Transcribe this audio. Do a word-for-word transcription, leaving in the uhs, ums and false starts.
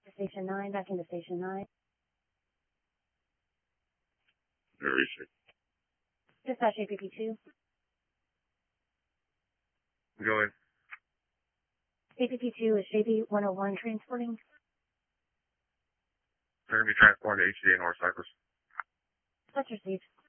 Station nine, back into Station nine. Very sick. Dispatch A P P two. Go ahead. A P P two is Shavy one oh one transporting. They're going to be transporting to H C A North Cypress. That's received.